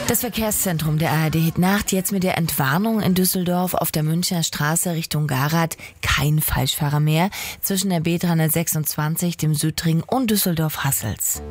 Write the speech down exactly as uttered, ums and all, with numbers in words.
Das Verkehrszentrum der A R D Hit Nacht jetzt mit der Entwarnung in Düsseldorf auf der Münchner Straße Richtung Garath. Kein Falschfahrer mehr zwischen der B dreihundertsechsundzwanzig, dem Südring und Düsseldorf-Hassels.